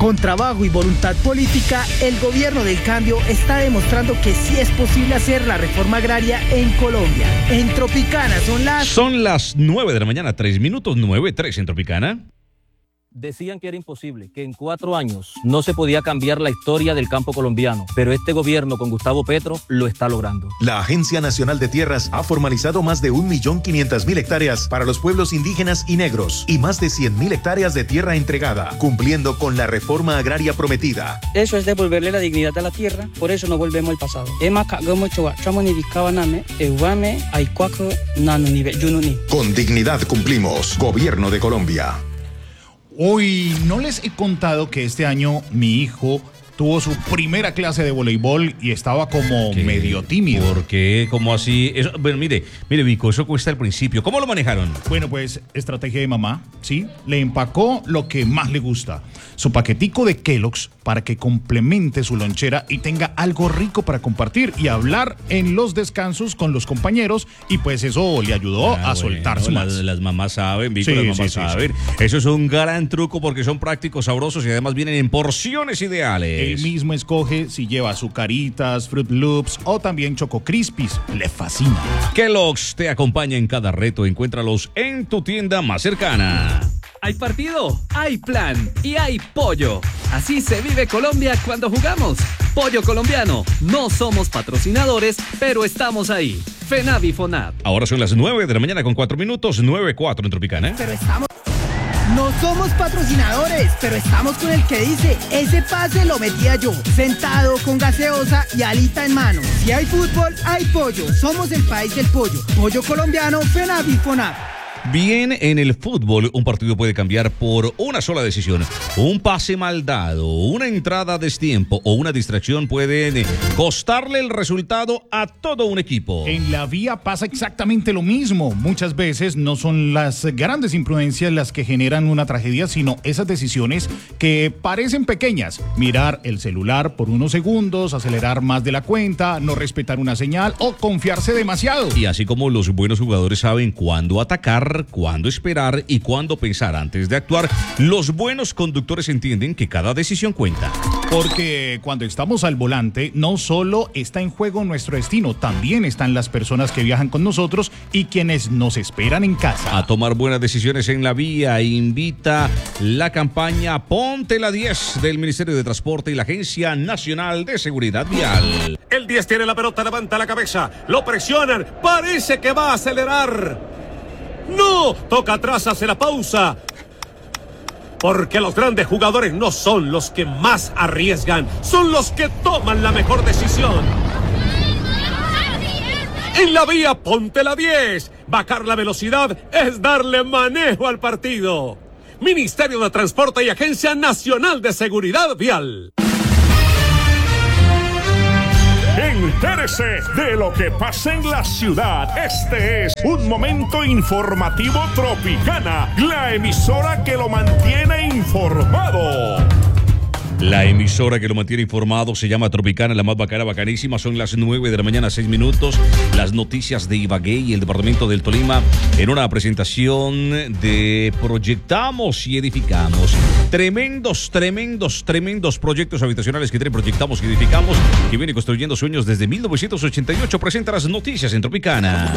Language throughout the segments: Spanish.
Con trabajo y voluntad política, el gobierno del cambio está demostrando que sí es posible hacer la reforma agraria en Colombia. En Tropicana Son las 9 de la mañana, 3 minutos, 9:03 en Tropicana. Decían que era imposible, que en 4 años no se podía cambiar la historia del campo colombiano, pero este gobierno con Gustavo Petro lo está logrando. La Agencia Nacional de Tierras ha formalizado más de 1.500.000 hectáreas para los pueblos indígenas y negros y más de 100.000 hectáreas de tierra entregada, cumpliendo con la reforma agraria prometida. Eso es devolverle la dignidad a la tierra, por eso no volvemos al pasado. Con dignidad cumplimos. Gobierno de Colombia. Hoy no les he contado que este año mi hijo tuvo su primera clase de voleibol y estaba como medio tímido. ¿Por qué? ¿Cómo así? Eso, bueno, mire, Vico, eso cuesta al principio. ¿Cómo lo manejaron? Bueno, pues estrategia de mamá, ¿sí? Le empacó lo que más le gusta, su paquetico de Kellogg's para que complemente su lonchera y tenga algo rico para compartir y hablar en los descansos con los compañeros, y pues eso le ayudó a soltarse más. Las mamás saben, Vico, las mamás saben. Sí. Eso es un gran truco porque son prácticos, sabrosos y además vienen en porciones ideales. Él mismo escoge si lleva azucaritas, Fruit Loops o también Choco Crispies. Le fascina. Kellogg's te acompaña en cada reto. Encuéntralos en tu tienda más cercana. Hay partido, hay plan y hay pollo. Así se vive Colombia cuando jugamos. Pollo colombiano. No somos patrocinadores, pero estamos ahí. FENAVI FONAP. Ahora son las 9 de la mañana con 4 minutos, 9:04 en Tropicana. Pero estamos... No somos patrocinadores, pero estamos con el que dice, ese pase lo metía yo, sentado con gaseosa y alita en mano. Si hay fútbol, hay pollo. Somos el país del pollo. Pollo colombiano, FENAVI FONAP. Bien, en el fútbol, un partido puede cambiar por una sola decisión. Un pase mal dado, una entrada a destiempo o una distracción pueden costarle el resultado a todo un equipo. En la vía pasa exactamente lo mismo. Muchas veces no son las grandes imprudencias las que generan una tragedia, sino esas decisiones que parecen pequeñas. Mirar el celular por unos segundos, acelerar más de la cuenta, no respetar una señal o confiarse demasiado. Y así como los buenos jugadores saben cuándo atacar, cuándo esperar y cuándo pensar antes de actuar, los buenos conductores entienden que cada decisión cuenta. Porque cuando estamos al volante, no solo está en juego nuestro destino, también están las personas que viajan con nosotros y quienes nos esperan en casa. A tomar buenas decisiones en la vía invita la campaña Ponte la 10 del Ministerio de Transporte y la Agencia Nacional de Seguridad Vial. El 10 tiene la pelota, levanta la cabeza, lo presionan, parece que va a acelerar. ¡No! Toca atrás, hace la pausa. Porque los grandes jugadores no son los que más arriesgan, son los que toman la mejor decisión. En la vía, ponte la 10. Bajar la velocidad es darle manejo al partido. Ministerio de Transporte y Agencia Nacional de Seguridad Vial. Entérese de lo que pasa en la ciudad. Este es un momento informativo Tropicana, la emisora que lo mantiene informado. La emisora que lo mantiene informado se llama Tropicana, la más bacana, bacanísima. Son las 9 de la mañana, 6 minutos. Las noticias de Ibagué y el departamento del Tolima en una presentación de Proyectamos y Edificamos. Tremendos proyectos habitacionales que proyectamos y edificamos, que viene construyendo sueños desde 1988. Presenta las noticias en Tropicana.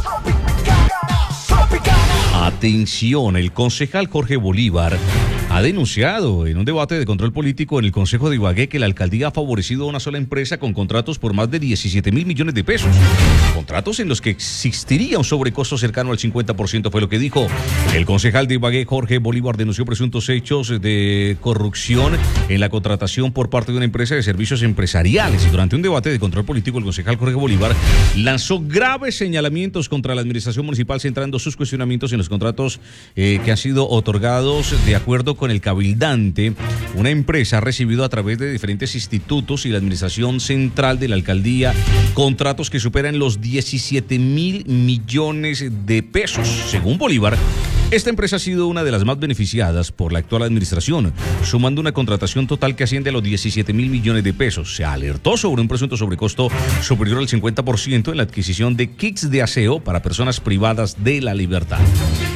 Atención, el concejal Jorge Bolívar ha denunciado en un debate de control político en el Consejo de Ibagué que la alcaldía ha favorecido a una sola empresa con contratos por más de 17.000 millones de pesos. Contratos en los que existiría un sobrecosto cercano al 50%, fue lo que dijo. El concejal de Ibagué, Jorge Bolívar, denunció presuntos hechos de corrupción en la contratación por parte de una empresa de servicios empresariales. Y durante un debate de control político, el concejal Jorge Bolívar lanzó graves señalamientos contra la administración municipal, centrando sus cuestionamientos en los contratos que han sido otorgados de acuerdo con el cabildante. Una empresa ha recibido a través de diferentes institutos y la administración central de la alcaldía contratos que superan los 17.000 millones de pesos. Según Bolívar, esta empresa ha sido una de las más beneficiadas por la actual administración, sumando una contratación total que asciende a los 17.000 millones de pesos. Se alertó sobre un presunto sobrecosto superior al 50% en la adquisición de kits de aseo para personas privadas de la libertad.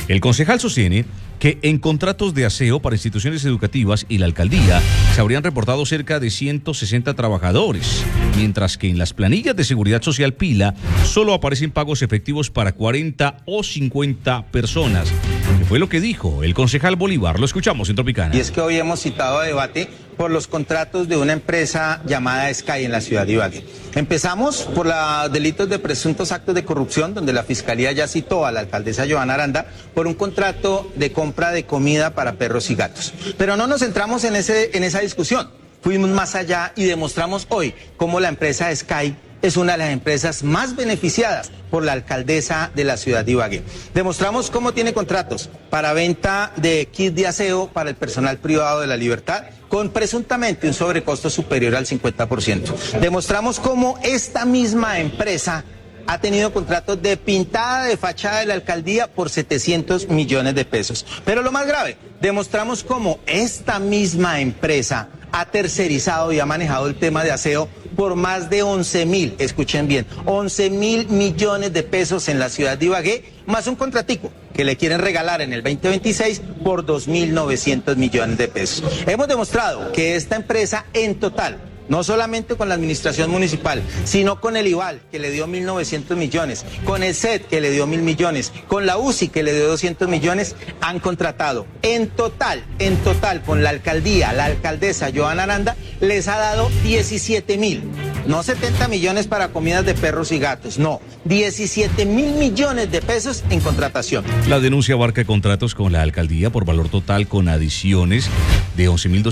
El concejal sostiene que en contratos de aseo para instituciones educativas y la alcaldía se habrían reportado cerca de 160 trabajadores, mientras que en las planillas de Seguridad Social Pila solo aparecen pagos efectivos para 40 o 50 personas. ¿Qué fue lo que dijo el concejal Bolívar? Lo escuchamos en Tropicana. Y es que hoy hemos citado a debate por los contratos de una empresa llamada Sky en la ciudad de Ibagué. Empezamos por los delitos de presuntos actos de corrupción, donde la Fiscalía ya citó a la alcaldesa Johanna Aranda por un contrato de compra de comida para perros y gatos. Pero no nos centramos en esa discusión. Fuimos más allá y demostramos hoy cómo la empresa Sky es una de las empresas más beneficiadas por la alcaldesa de la ciudad de Ibagué. Demostramos cómo tiene contratos para venta de kits de aseo para el personal privado de la Libertad, con presuntamente un sobrecosto superior al 50%. Demostramos cómo esta misma empresa ha tenido contratos de pintada de fachada de la alcaldía por 700 millones de pesos. Pero lo más grave, demostramos cómo esta misma empresa ha tercerizado y ha manejado el tema de aseo por más de 11.000, escuchen bien, 11.000 millones de pesos en la ciudad de Ibagué, más un contratico que le quieren regalar en el 2026 por 2.900 millones de pesos. Hemos demostrado que esta empresa en total, no solamente con la administración municipal, sino con el IVAL, que le dio 1.900 millones, con el SED, que le dio 1.000 millones, con la UCI, que le dio 200 millones, han contratado. En total, con la alcaldía, la alcaldesa Johanna Aranda, les ha dado 17.000. No 70 millones para comidas de perros y gatos, no, 17.000 millones de pesos en contratación. La denuncia abarca contratos con la alcaldía por valor total con adiciones de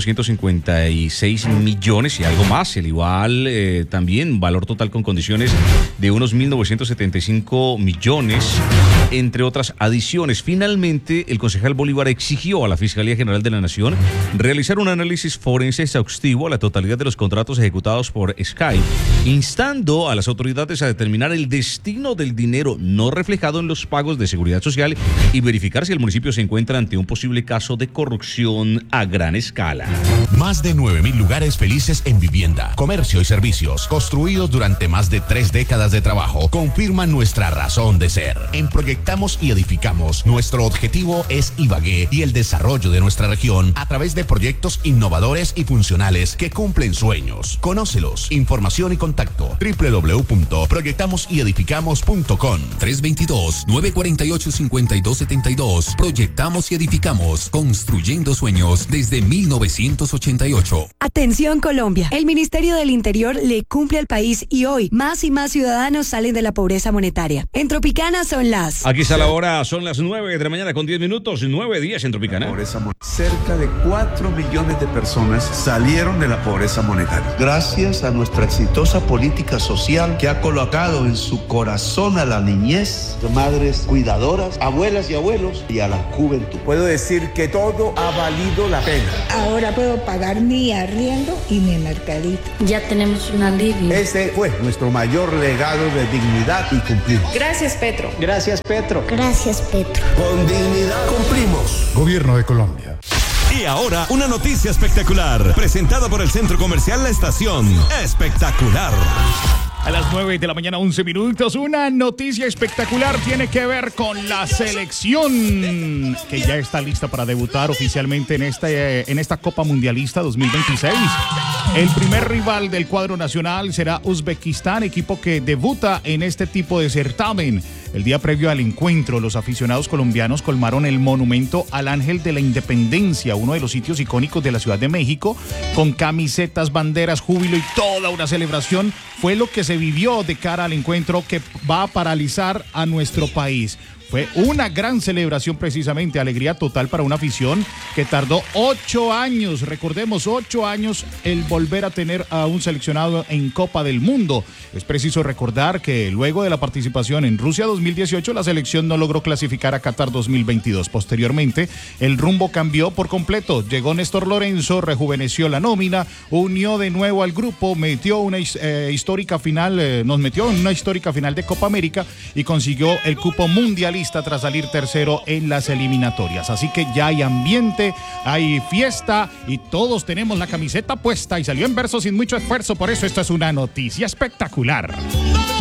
11.256 millones y algo más. El IVAL también valor total con condiciones de unos 1.975 millones, entre otras adiciones. Finalmente, el concejal Bolívar exigió a la Fiscalía General de la Nación realizar un análisis forense exhaustivo a la totalidad de los contratos ejecutados por Sky, instando a las autoridades a determinar el destino del dinero no reflejado en los pagos de seguridad social y verificar si el municipio se encuentra ante un posible caso de corrupción a gran escala. Más de 9.000 lugares felices en vivienda, comercio y servicios, construidos durante más de 3 décadas de trabajo, confirman nuestra razón de ser. En Proyectamos y Edificamos, nuestro objetivo es Ibagué y el desarrollo de nuestra región a través de proyectos innovadores y funcionales que cumplen sueños. Conócelos. Información y contacto www.proyectamosyedificamos.com 322-948-5272. Proyectamos y Edificamos, construyendo sueños desde 1988. Atención Colombia, el Ministerio del Interior le cumple al país y hoy más y más ciudadanos salen de la pobreza monetaria. En Tropicana son las... Aquí está la hora, son las 9 de la mañana con 10 minutos, 9:10 en Tropicana. Cerca de 4 millones de personas salieron de la pobreza monetaria. Gracias a nuestra exitosa política social que ha colocado en su corazón a la niñez, madres cuidadoras, abuelas y abuelos y a la juventud. Puedo decir que todo ha valido la pena. Ahora puedo pagar mi arriendo y mi mercadito. Ya tenemos un alivio. Ese fue nuestro mayor legado de dignidad y cumplimos. Gracias, Petro. Gracias, Petro. Gracias, Petro. Con dignidad cumplimos. Gobierno de Colombia. Y ahora, una noticia espectacular, presentada por el Centro Comercial La Estación. Espectacular. A las 9 de la mañana, 11 minutos, una noticia espectacular tiene que ver con la selección, que ya está lista para debutar oficialmente en esta Copa Mundialista 2026. El primer rival del cuadro nacional será Uzbekistán, equipo que debuta en este tipo de certamen. El día previo al encuentro, los aficionados colombianos colmaron el monumento al Ángel de la Independencia, uno de los sitios icónicos de la Ciudad de México, con camisetas, banderas, júbilo y toda una celebración. Fue lo que se vivió de cara al encuentro que va a paralizar a nuestro país. Fue una gran celebración precisamente, alegría total para una afición que tardó 8 años, recordemos 8 años el volver a tener a un seleccionado en Copa del Mundo. Es preciso recordar que luego de la participación en Rusia 2018 la selección no logró clasificar a Qatar 2022. Posteriormente el rumbo cambió por completo, llegó Néstor Lorenzo, rejuveneció la nómina, unió de nuevo al grupo, metió una histórica final, nos metió en una histórica final de Copa América y consiguió el cupo mundialista tras salir tercero en las eliminatorias. Así que ya hay ambiente, hay fiesta y todos tenemos la camiseta puesta y salió en verso sin mucho esfuerzo. Por eso esto es una noticia espectacular.